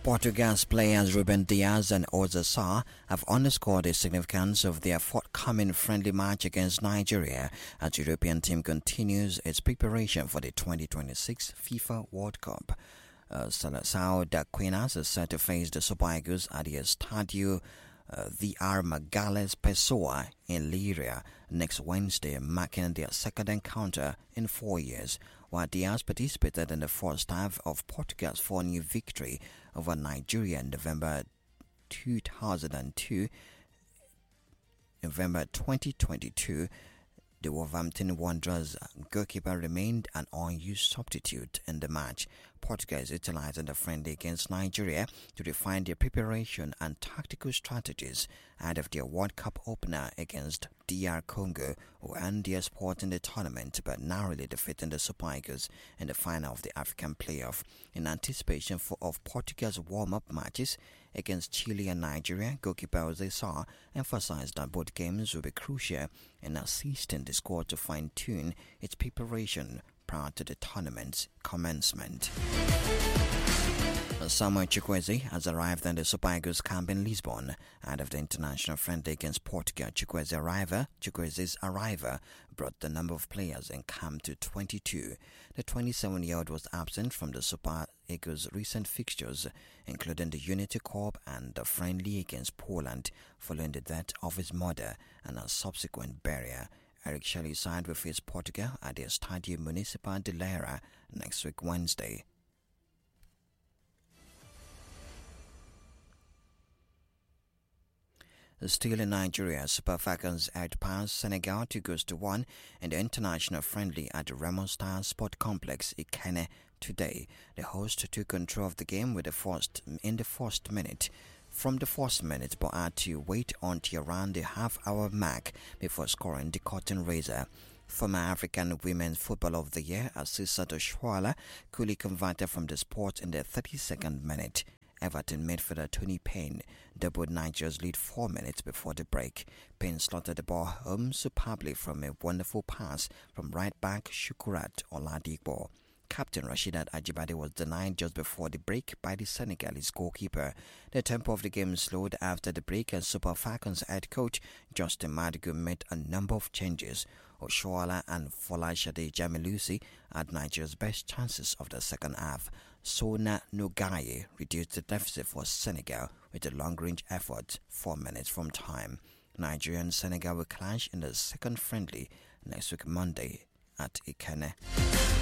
Portugal's players Ruben Diaz and Oza Sarr have underscored the significance of their forthcoming friendly match against Nigeria as the European team continues its preparation for the 2026 FIFA World Cup. Seleção da Quinas is set to face the Super Eagles at the Estadio VR Magalhães Pessoa in Leiria next Wednesday, marking their second encounter in 4 years, while Diaz participated in the first half of Portugal's 4-0 victory over Nigeria in November 2022. November 2022, the Wolverhampton Wanderers goalkeeper remained an unused substitute in the match. Portugal is utilizing the friendly against Nigeria to refine their preparation and tactical strategies ahead of their World Cup opener against DR Congo, who earned their spot in the tournament but narrowly defeating the Super Eagles in the final of the African playoff. In anticipation of Portugal's warm-up matches against Chile and Nigeria, goalkeeper Oza Sarr emphasized that both games will be crucial in assisting the squad to fine-tune its preparation prior to the tournament's commencement. Samuel Chukwueze has arrived in the Super Eagles camp in Lisbon ahead of the international friendly against Portugal. Chukwueze's arrival brought the number of players in camp to 22. The 27-year-old was absent from the Super Eagles' recent fixtures, including the Unity Cup and the friendly against Poland, following the death of his mother and a subsequent burial. Eric Shelley signed with his Portugal at the Estadio Municipal de Leiria next week Wednesday. Still in Nigeria, Super Falcons outpassed Senegal 2-1 in the international friendly at the Remo Star Sport Complex, Ikenne, today. The host took control of the game in the first minute. From the first minute, but had to wait until around the half-hour mark before scoring the curtain raiser. Former African Women's Footballer of the Year, Asisat Oshoala, coolly converted from the spot in the 32nd minute. Everton midfielder Tony Payne doubled Nigeria's lead 4 minutes before the break. Payne slotted the ball home superbly from a wonderful pass from right back Shukurat Oladipo. Captain Rashidat Ajibade was denied just before the break by the Senegalese goalkeeper. The tempo of the game slowed after the break and Super Falcons head coach Justin Madigu made a number of changes. Oshoala and Folashade Jamilusi had Nigeria's best chances of the second half. Sona Nogaye reduced the deficit for Senegal with a long-range effort 4 minutes from time. Nigeria and Senegal will clash in the second friendly next week Monday at Ikenne.